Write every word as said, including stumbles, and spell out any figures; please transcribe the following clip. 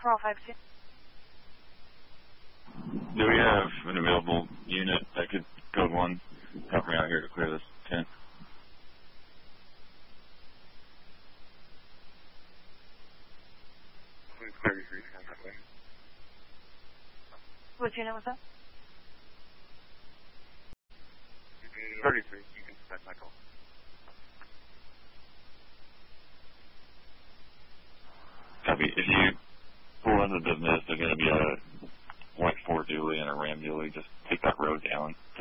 four oh five two. Do we have an available unit that could code one help me out here to clear this tent? thirty-three, come that way. Which unit was that? thirty-three, you can send my call. Copy. If you pull into business, there's going to be a white Ford dually and a Ram dually. Just take that road down